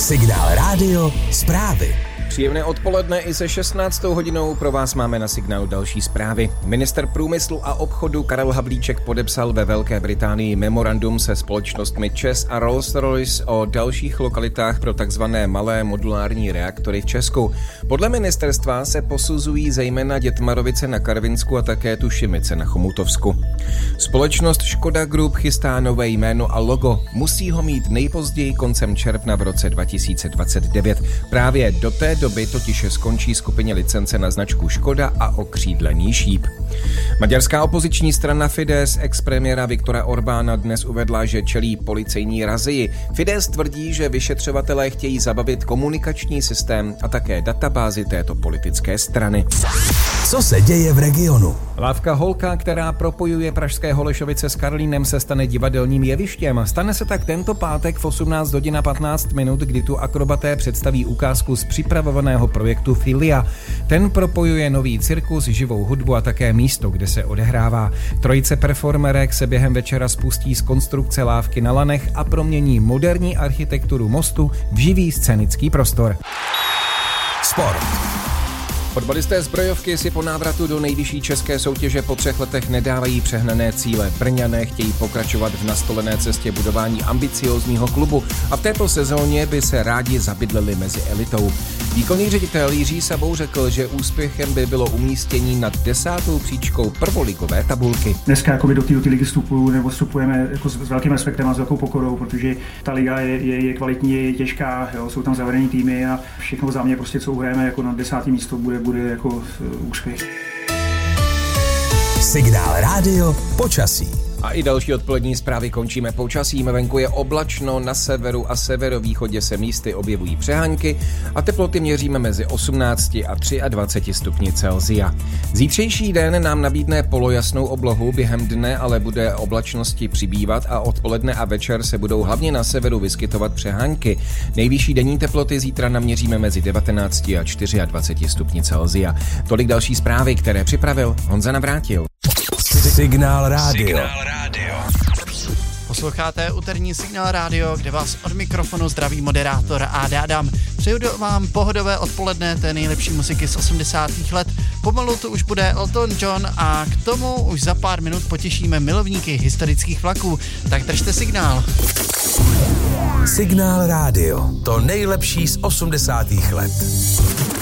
Signál Rádio zprávy. Příjemné odpoledne i se 16. hodinou pro vás máme na Signálu další zprávy. Ministr průmyslu a obchodu Karel Havlíček podepsal ve Velké Británii memorandum se společnostmi ČEZ a Rolls-Royce o dalších lokalitách pro takzvané malé modulární reaktory v Česku. Podle ministerstva se posuzují zejména Dětmarovice na Karvinsku a také Tušimice na Chomutovsku. Společnost Škoda Group chystá nové jméno a logo. Musí ho mít nejpozději koncem června v roce 2029. Právě do té doby totiž skončí skupině licence na značku Škoda a okřídlený šíp. Maďarská opoziční strana Fidesz ex-premiéra Viktora Orbána dnes uvedla, že čelí policejní razii. Fidesz tvrdí, že vyšetřovatelé chtějí zabavit komunikační systém a také databázi této politické strany. Co se děje v regionu? Lávka Holka, která propojuje pražské Holešovice s Karlínem, se stane divadelním jevištěm. Stane se tak tento pátek v 18 hodin a 15 minut, kdy tu akrobaté představí ukázku z připravovaného projektu Filia. Ten propojuje nový cirkus, živou hudbu a také místo, kde se odehrává. Trojice performerek se během večera spustí z konstrukce lávky na lanech a promění moderní architekturu mostu v živý scénický prostor. Sport. Fotbalisté zbrojovky si po návratu do nejvyšší české soutěže po 3 letech nedávají přehnané cíle. Brňané chtějí pokračovat v nastolené cestě budování ambiciózního klubu a v této sezóně by se rádi zabydleli mezi elitou. Výkonný ředitel Jiří Sabou řekl, že úspěchem by bylo umístění nad 10. příčkou prvoligové tabulky. Dneska jako do té ligy vstupujeme jako s velkým respektem a s velkou pokorou, protože ta liga je kvalitní, je těžká, jo, jsou tam zavedení týmy a všechno za mě prostě co uhrajeme jako na 10. místo bude jako úspěch. Signál Rádio počasí. A i další odpolední zprávy končíme počasím. Venku je oblačno, na severu a severovýchodě se místy objevují přehánky a teploty měříme mezi 18 a 23 stupni Celsia. Zítřejší den nám nabídne polojasnou oblohu, během dne ale bude oblačnosti přibývat a odpoledne a večer se budou hlavně na severu vyskytovat přehánky. Nejvyšší denní teploty zítra naměříme mezi 19 a 24 stupni Celsia. Tolik další zprávy, které připravil Honza Navrátil. Signál Rádio. Posloucháte úterní Signál Rádio, kde vás od mikrofonu zdraví moderátor Adam. Přeju vám pohodové odpoledne té nejlepší muziky z 80. let. Pomalu to už bude Elton John a k tomu už za pár minut potěšíme milovníky historických vlaků. Tak držte signál. Signál Rádio. To nejlepší z 80. let.